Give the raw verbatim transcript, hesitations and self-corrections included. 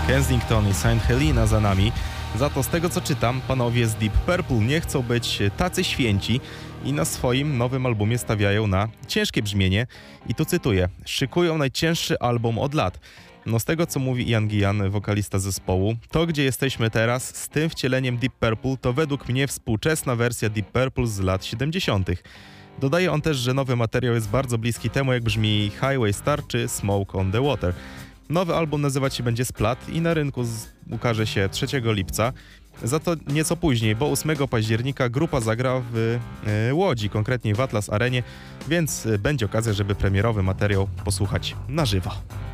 Kensington i Saint Helena za nami. Za to z tego co czytam, panowie z Deep Purple nie chcą być tacy święci i na swoim nowym albumie stawiają na ciężkie brzmienie. I tu cytuję: szykują najcięższy album od lat. No z tego co mówi Ian Gillan, wokalista zespołu, to gdzie jesteśmy teraz z tym wcieleniem Deep Purple to według mnie współczesna wersja Deep Purple z lat siedemdziesiątych. Dodaje on też, że nowy materiał jest bardzo bliski temu, jak brzmi Highway Star czy Smoke on the Water. Nowy album nazywać się będzie Splat i na rynku z... ukaże się trzeciego lipca. Za to nieco później, bo ósmego października grupa zagra w y, Łodzi, konkretnie w Atlas Arenie, więc y, będzie okazja, żeby premierowy materiał posłuchać na żywo.